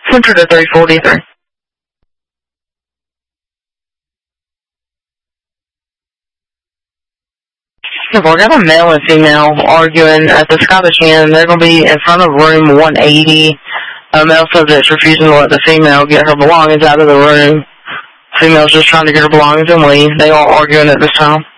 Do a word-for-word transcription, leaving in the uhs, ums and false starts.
Center to three forty-three. If we got a male and female arguing at the Scottish Inn. They're going to be in front of room one eighty. A male subject's refusing to let the female get her belongings out of the room. Female's just trying to get her belongings and leave. They are arguing at this time.